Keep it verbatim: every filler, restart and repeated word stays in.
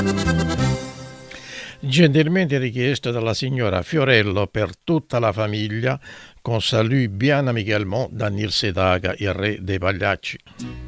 Gentilmente richiesto dalla signora Fiorello per tutta la famiglia, con salut bien amicalement da Nils Sedaka, il re dei pagliacci.